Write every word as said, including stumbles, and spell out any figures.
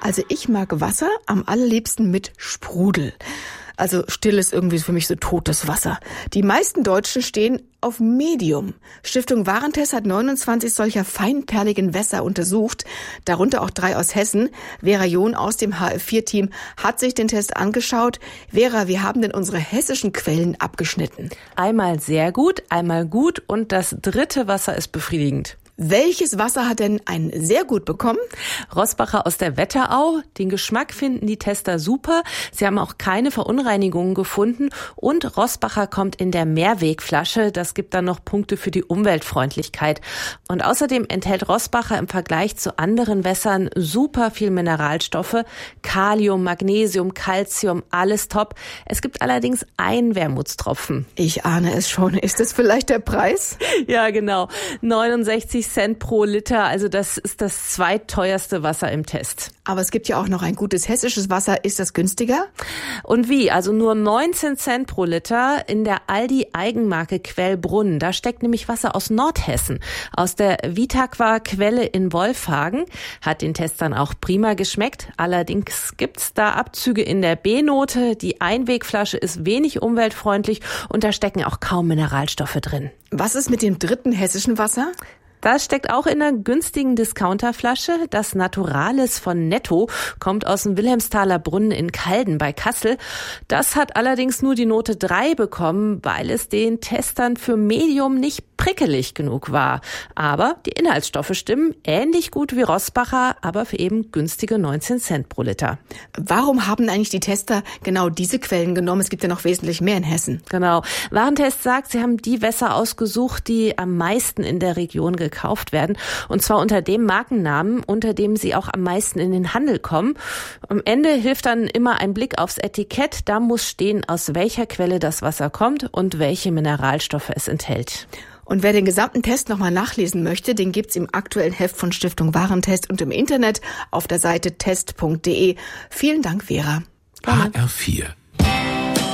Also ich mag Wasser am allerliebsten mit Sprudel. Also still ist irgendwie für mich so totes Wasser. Die meisten Deutschen stehen auf Medium. Stiftung Warentest hat neunundzwanzig solcher feinperligen Wässer untersucht, darunter auch drei aus Hessen. Vera John aus dem H F vier Team hat sich den Test angeschaut. Vera, wie haben denn unsere hessischen Quellen abgeschnitten? Einmal sehr gut, einmal gut und das dritte Wasser ist befriedigend. Welches Wasser hat denn ein sehr gut bekommen? Roßbacher aus der Wetterau. Den Geschmack finden die Tester super. Sie haben auch keine Verunreinigungen gefunden. Und Roßbacher kommt in der Mehrwegflasche. Das gibt dann noch Punkte für die Umweltfreundlichkeit. Und außerdem enthält Roßbacher im Vergleich zu anderen Wässern super viel Mineralstoffe. Kalium, Magnesium, Calcium, alles top. Es gibt allerdings einen Wermutstropfen. Ich ahne es schon. Ist das vielleicht der Preis? Ja, genau. neunundsechzig Cent pro Liter, also das ist das zweitteuerste Wasser im Test. Aber es gibt ja auch noch ein gutes hessisches Wasser. Ist das günstiger? Und wie? Also nur neunzehn Cent pro Liter in der Aldi-Eigenmarke Quellbrunn. Da steckt nämlich Wasser aus Nordhessen. Aus der Vitaqua-Quelle in Wolfhagen. Hat den Testern auch prima geschmeckt. Allerdings gibt's da Abzüge in der B-Note. Die Einwegflasche ist wenig umweltfreundlich und da stecken auch kaum Mineralstoffe drin. Was ist mit dem dritten hessischen Wasser? Das steckt auch in einer günstigen Discounterflasche. Das Naturalis von Netto kommt aus dem Wilhelmsthaler Brunnen in Calden bei Kassel. Das hat allerdings nur die Note drei bekommen, weil es den Testern für Medium nicht prickelig genug war. Aber die Inhaltsstoffe stimmen, ähnlich gut wie Roßbacher, aber für eben günstige neunzehn Cent pro Liter. Warum haben eigentlich die Tester genau diese Quellen genommen? Es gibt ja noch wesentlich mehr in Hessen. Genau. Warentest sagt, sie haben die Wässer ausgesucht, die am meisten in der Region gekauft werden. Und zwar unter dem Markennamen, unter dem sie auch am meisten in den Handel kommen. Am Ende hilft dann immer ein Blick aufs Etikett. Da muss stehen, aus welcher Quelle das Wasser kommt und welche Mineralstoffe es enthält. Und wer den gesamten Test nochmal nachlesen möchte, den gibt's im aktuellen Heft von Stiftung Warentest und im Internet auf der Seite test punkt de. Vielen Dank, Vera. H R vier